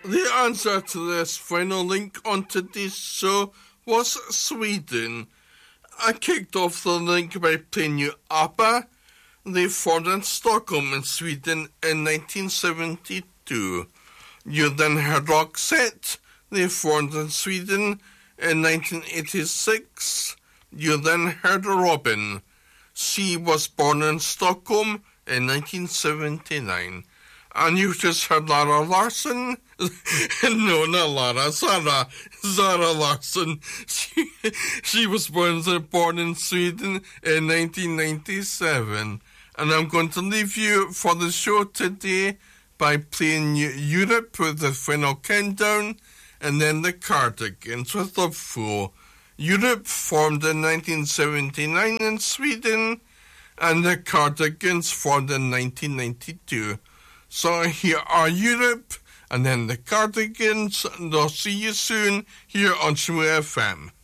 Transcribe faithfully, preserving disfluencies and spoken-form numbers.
The answer to this final link on today's show was Sweden. I kicked off the link by playing you ABBA. They formed in Stockholm in Sweden in nineteen seventy-two. You then heard Roxette. They formed in Sweden in nineteen eighty-six. You then heard Robin. She was born in Stockholm in nineteen seventy-nine. And you just heard Lara Larsson. No, not Lara. Zara. Zara Larsson. She, she was born, born in Sweden in nineteen ninety-seven. And I'm going to leave you for the show today by playing you Europe with the final countdown, and then the Cardigans with the Fool. Europe formed in nineteen seventy-nine in Sweden, and the Cardigans formed in nineteen ninety-two. So here are Europe, and then the Cardigans, and I'll see you soon here on Shmoo F M.